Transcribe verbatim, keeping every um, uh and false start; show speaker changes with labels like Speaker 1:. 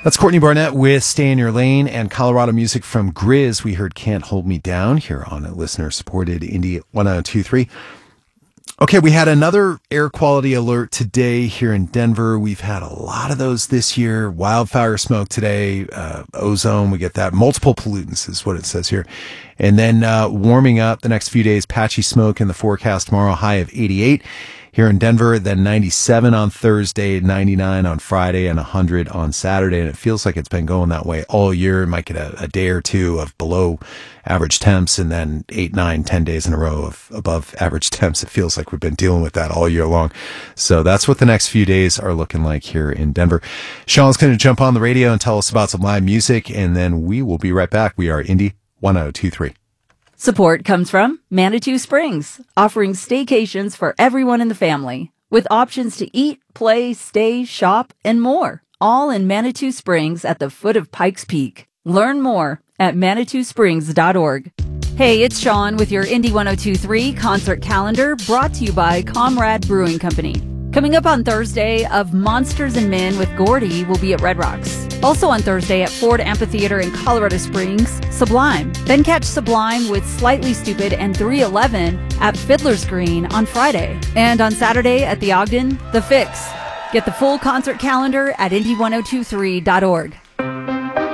Speaker 1: That's Courtney Barnett with Stay in Your Lane, and Colorado music from Grizz. We heard Can't Hold Me Down here on a listener-supported Indie one oh two point three. Okay, we had another air quality alert today here in Denver. We've had a lot of those this year. Wildfire smoke today, uh, ozone, we get that. Multiple pollutants is what it says here. And then uh, warming up the next few days, patchy smoke in the forecast tomorrow, high of eighty-eight here in Denver, then ninety-seven on Thursday, ninety-nine on Friday, and one hundred on Saturday. And it feels like it's been going that way all year. You might get a, a day or two of below average temps, and then eight, nine, ten days in a row of above average temps. It feels like we've been dealing with that all year long. So that's what the next few days are looking like here in Denver. Sean's going to jump on the radio and tell us about some live music, and then we will be right back. We are Indie one oh two point three.
Speaker 2: Support comes from Manitou Springs, offering staycations for everyone in the family, with options to eat, play, stay, shop, and more, all in Manitou Springs at the foot of Pikes Peak. Learn more at manitou springs dot org. Hey, it's Sean with your Indie one oh two point three concert calendar, brought to you by Comrade Brewing Company. Coming up on Thursday, Of Monsters and Men with Gordy will be at Red Rocks. Also on Thursday at Ford Amphitheater in Colorado Springs, Sublime. Then catch Sublime with Slightly Stupid and three eleven at Fiddler's Green on Friday. And on Saturday at the Ogden, The Fix. Get the full concert calendar at indie one oh two three dot org.